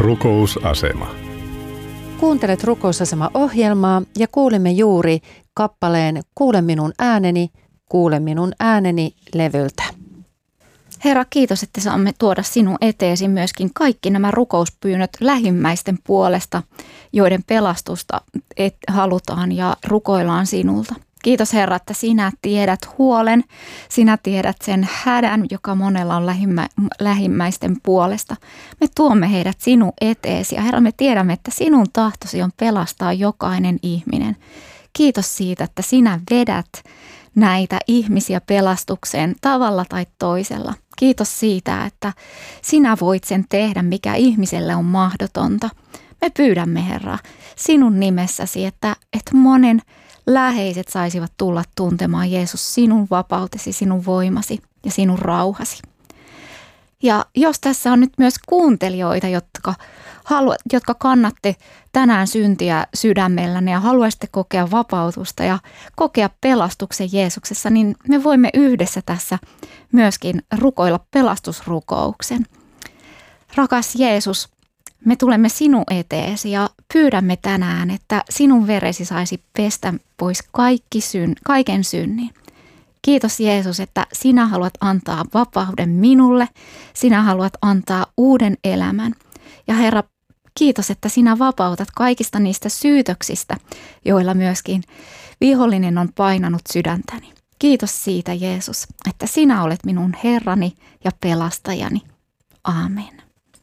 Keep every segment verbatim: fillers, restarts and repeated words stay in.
Rukousasema. Kuuntelet Rukousasema-ohjelmaa ja kuulimme juuri kappaleen Kuule minun ääneni, kuule minun ääneni levyltä. Herra, kiitos, että saamme tuoda sinun eteesi myöskin kaikki nämä rukouspyynnöt lähimmäisten puolesta, joiden pelastusta et halutaan ja rukoillaan sinulta. Kiitos Herra, että sinä tiedät huolen, sinä tiedät sen hädän, joka monella on lähimmä, lähimmäisten puolesta. Me tuomme heidät sinun eteesi ja Herra, me tiedämme, että sinun tahtosi on pelastaa jokainen ihminen. Kiitos siitä, että sinä vedät näitä ihmisiä pelastukseen tavalla tai toisella. Kiitos siitä, että sinä voit sen tehdä, mikä ihmiselle on mahdotonta. Me pyydämme, Herra, sinun nimessäsi, että, että monen läheiset saisivat tulla tuntemaan Jeesus sinun vapautesi, sinun voimasi ja sinun rauhasi. Ja jos tässä on nyt myös kuuntelijoita, jotka, halu, jotka kannatte tänään syntiä sydämellänne ja haluaisitte kokea vapautusta ja kokea pelastuksen Jeesuksessa, niin me voimme yhdessä tässä myöskin rukoilla pelastusrukouksen. Rakas Jeesus, me tulemme sinun eteesi ja pyydämme tänään, että sinun veresi saisi pestä pois kaikki syn, kaiken synnin. Kiitos Jeesus, että sinä haluat antaa vapauden minulle, sinä haluat antaa uuden elämän. Ja Herra, kiitos, että sinä vapautat kaikista niistä syytöksistä, joilla myöskin vihollinen on painanut sydäntäni. Kiitos siitä Jeesus, että sinä olet minun Herrani ja pelastajani. Aamen.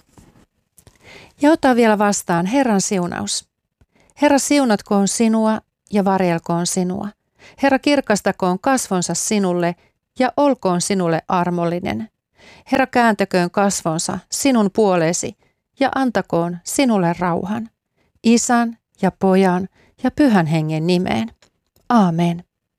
Ja ota vielä vastaan Herran siunaus. Herra siunatkoon sinua ja varjelkoon sinua. Herra kirkastakoon kasvonsa sinulle ja olkoon sinulle armollinen. Herra kääntäköön kasvonsa sinun puoleesi ja antakoon sinulle rauhan. Isän ja Pojan ja Pyhän Hengen nimeen. Aamen.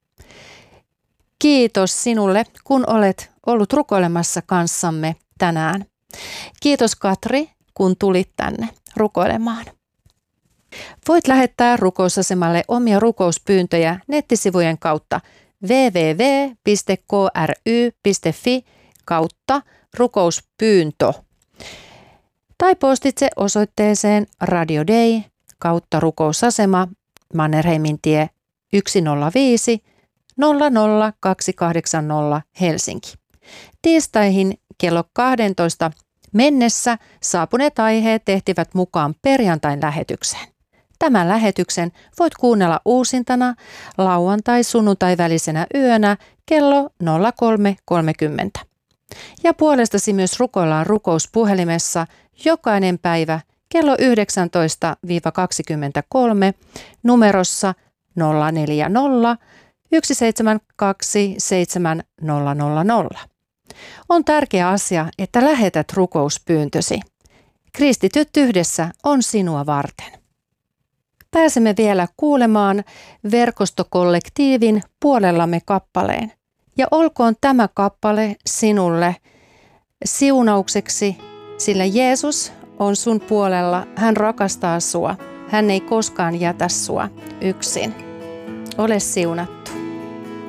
Kiitos sinulle, kun olet ollut rukoilemassa kanssamme tänään. Kiitos Katri, kun tulit tänne rukoilemaan. Voit lähettää rukousasemalle omia rukouspyyntöjä nettisivujen kautta double-u double-u double-u piste k r y piste f i kautta rukouspyyntö tai postitse osoitteeseen Radio Day kautta rukousasema Mannerheimintie yksi nolla viisi nolla nolla kaksi kahdeksan nolla Helsinki. Tiistaihin kello kaksitoista mennessä saapuneet aiheet tehtivät mukaan perjantain lähetykseen. Tämän lähetyksen voit kuunnella uusintana lauantai-sunnuntai välisenä yönä kello nolla kolme kolmekymmentä. Ja puolestasi myös rukoillaan rukouspuhelimessa jokainen päivä kello yhdeksäntoista kaksikymmentäkolme numerossa nolla neljä nolla yksi seitsemän kaksi seitsemän nolla nolla nolla. On tärkeä asia, että lähetät rukouspyyntösi. Kristityt yhdessä on sinua varten. Pääsemme vielä kuulemaan verkostokollektiivin Puolellamme kappaleen. Ja olkoon tämä kappale sinulle siunaukseksi, sillä Jeesus on sun puolella, hän rakastaa sua, hän ei koskaan jätä sua yksin. Ole siunattu.